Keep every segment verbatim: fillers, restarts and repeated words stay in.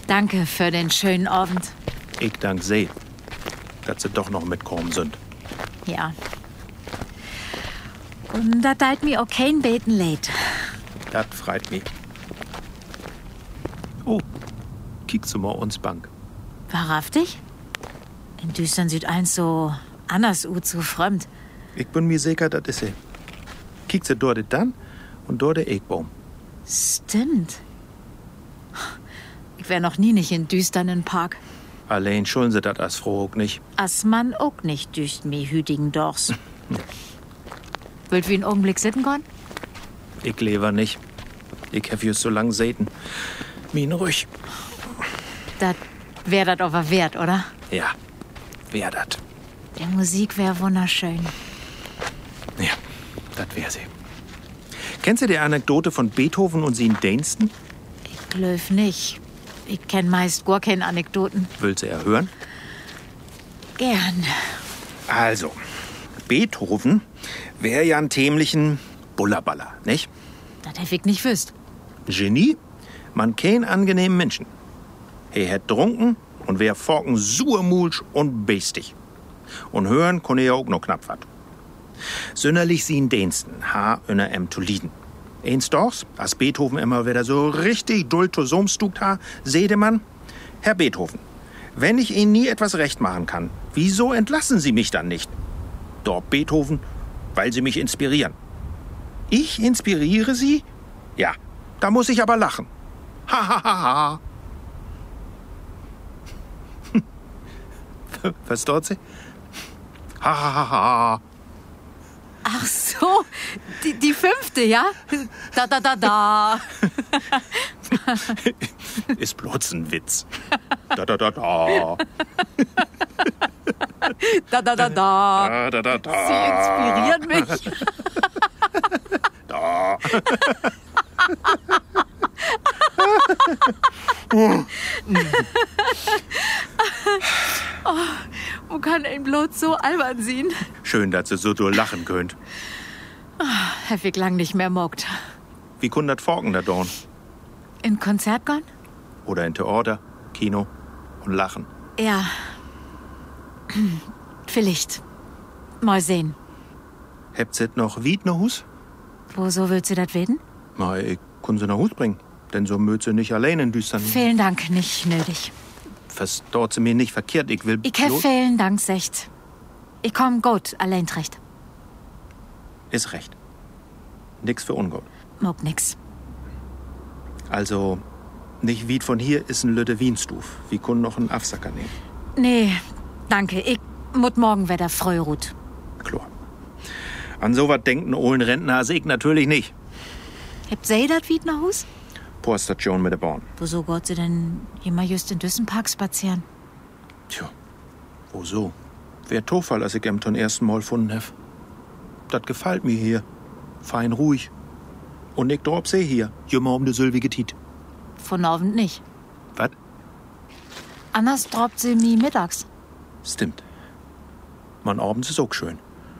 Danke für den schönen Abend. Ich dank Sie, dass Sie doch noch mitkommen sind. Ja. Und da deit mir auch kein Beten leid. Das freut mich. Oh, kiekst du mal uns Bank. Wahrhaftig? In Düstern sieht eins so anders ut, so fremd. Ich bin mir sicher, das ist sie. Kiekst du dort dann und dort der Eckbaum. Stimmt. Ich wär noch nie nicht in Düstern in Park. Allein schulden sie das als froh auch nicht. As man auch nicht düst mi hütigen Dorfs. Wollt wir einen Augenblick sitten gehen? Ich lebe nicht. Ich hab just so lang säten. Min ruhig. Das wär dat aber wert, oder? Ja, wär dat. Die Musik wär wunderschön. Ja, das wär sie. Kennst du die Anekdote von Beethoven und sie in Dänston? Ich glaub nicht. Ich kenn meist gar keine Anekdoten. Willst du ja hören? Gern. Also, Beethoven wär ja ein tämlichen Bullerballer, nicht? Das hätt ich nicht wüsst. Genie, man kein angenehmen Menschen. Er hätt trunken und wär forken surmulsch und beestig. Und hören konne er auch noch knapp wat. Sünderlich sie in Dänston, ha öner em to liden. Eins dochs, als Beethoven immer wieder so richtig dull to somstukt ha, sehde man, Herr Beethoven, wenn ich Ihnen nie etwas recht machen kann, wieso entlassen Sie mich dann nicht? Dort Beethoven, weil Sie mich inspirieren. Ich inspiriere Sie? Ja, da muss ich aber lachen. Ha, ha, ha, ha. Versteht Sie? Ha, ha, ha, ha. Ach so, die, die fünfte, ja? Da, da, da, da. Ist bloß ein Witz. Da, da, da, da. Da, da, da, da. Da, da, da, da. Sie inspirieren mich. Da. Oh, man kann ihn bloß so albern sehen. Schön, dass ihr so doll lachen könnt. Hab ich lang nicht mehr mockt. Wie kun dat forken da dorn? In Konzert gehen? Oder in Theater, Kino und lachen. Ja. Vielleicht. Mal sehen. Habt ihr noch Wied ne Hus? Woso willst du das wissen? Na, ich kun sie nach Hus bringen. Denn so mögt sie nicht allein in Düstern. Vielen Dank, nicht nötig. Versteht sie mir nicht verkehrt. Ich will Ich hab bloß- vielen Dank, secht. Ich komm gut, allein recht. Ist recht. Nix für ungut. Mogt nix. Also, nicht Wied von hier ist ein Lütte Wienstuf. Wir können noch einen Afsacker nehmen. Nee, danke. Ich mut morgen wieder Freurut. Klar. An sowas denkt ein ohlen Rentner als ich natürlich nicht. Habt ihr das Wied nach Hus? Poststation mit der Bahn. Woso Gott sie denn immer just in Düssenpark spazieren? Tja, wo so? Wär Tofall, als ich em zum ersten Mal gefunden hab. Dat gefällt mir hier. Fein ruhig. Und ich drop seh hier, jümmer um de sülwige Tiet. Von Abend nicht. Wat? Anders droppt sie mi mittags. Stimmt. Man abends ist auch schön.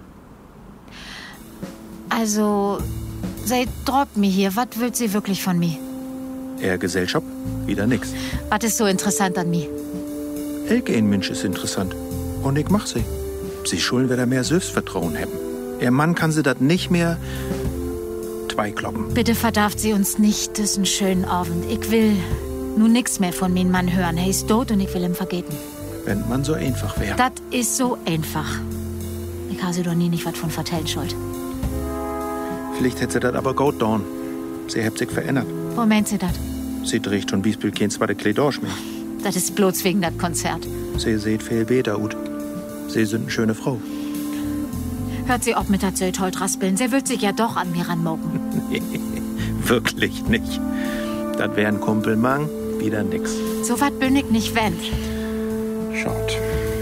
Also, sie droppt mi hier. Was will sie wirklich von mi? Er Gesellschaft, wieder nix. Was ist so interessant an mi? Elke ein Mensch ist interessant. Und ich mach sie. Sie schulden wieder mehr Selbstvertrauen haben. Ihr Mann kann sie dat nicht mehr zweikloppen. Bitte verdarft sie uns nicht diesen schönen Abend. Ich will nun nix mehr von min Mann hören. Er ist tot und ich will ihm vergeten. Wenn man so einfach wäre. Das ist so einfach. Ich habe sie doch nie nicht was von vertellen schuld. Vielleicht hätte sie dat aber gut dorn. Sie hat sich verändert. Wo meint sie das? Sie trägt schon Biesbild kein zweite Kleidorsch mehr. Das ist bloß wegen das Konzert. Sie seht viel besser ut. Sie sind eine schöne Frau. Hört sie ob mit der Zölltold raspeln. Sie wird sich ja doch an mir ranmoken. Wirklich nicht. Das wär ein Kumpelmang, wieder nix. So wat bin ich nicht wenn. Schaut.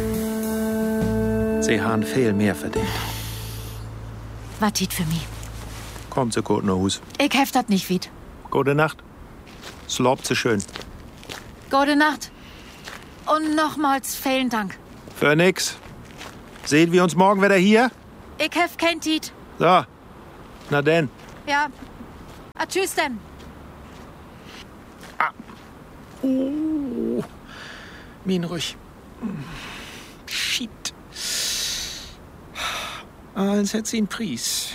Sie haben viel mehr verdient. Was tit für mich? Kommt sie gut nach Hus. Ich heft dat nicht wied. Gute Nacht. Slobt sie schön. Gute Nacht. Und nochmals vielen Dank. Für nix. Sehen wir uns morgen wieder hier? Ich hef kein Tit. So. Na denn. Ja. Ah, tschüss denn. Oh. Min ruhig. Shit. Als hätte sie einen Preis.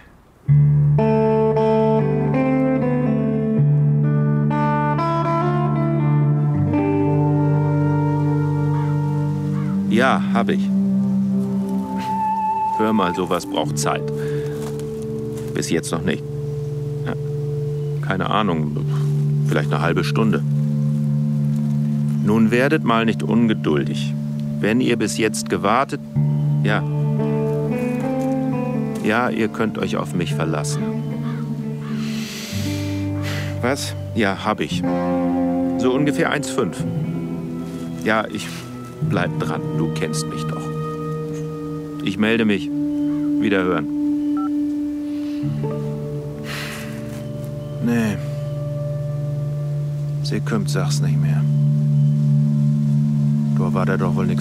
Ja, hab ich. Hör mal, sowas braucht Zeit. Bis jetzt noch nicht. Ja, keine Ahnung, vielleicht eine halbe Stunde. Nun werdet mal nicht ungeduldig. Wenn ihr bis jetzt gewartet... Ja. Ja, ihr könnt euch auf mich verlassen. Was? Ja, hab ich. So ungefähr eins Komma fünf. Ja, ich bleib dran. Du kennst mich doch. Ich melde mich. Wiederhören. Nee. Sie kommt, sag's nicht mehr. Da war da doch wohl nix